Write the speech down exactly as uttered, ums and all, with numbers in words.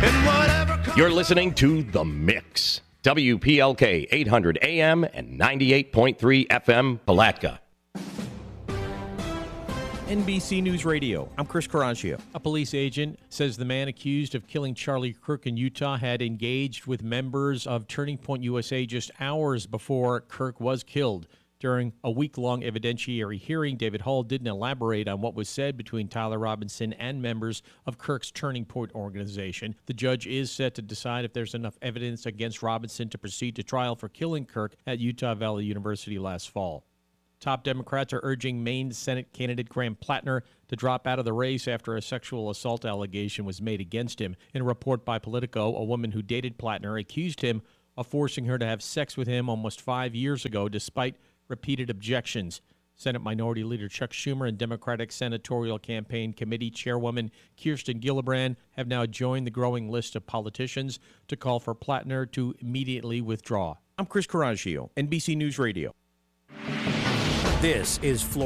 And whatever comes You're listening to The Mix. W P L K eight hundred A M and ninety-eight point three F M, Palatka. N B C News Radio. I'm Chris Carragio. A police agent says the man accused of killing Charlie Kirk in Utah had engaged with members of Turning Point U S A just hours before Kirk was killed. During a week-long evidentiary hearing, David Hall didn't elaborate on what was said between Tyler Robinson and members of Kirk's Turning Point organization. The judge is set to decide if there's enough evidence against Robinson to proceed to trial for killing Kirk at Utah Valley University last fall. Top Democrats are urging Maine Senate candidate Graham Plattner to drop out of the race after a sexual assault allegation was made against him. In a report by Politico, a woman who dated Plattner accused him of forcing her to have sex with him almost five years ago, despite repeated objections. Senate Minority Leader Chuck Schumer and Democratic Senatorial Campaign Committee Chairwoman Kirsten Gillibrand have now joined the growing list of politicians to call for Plattner to immediately withdraw. I'm Chris Carragio, N B C News Radio. This is Florida.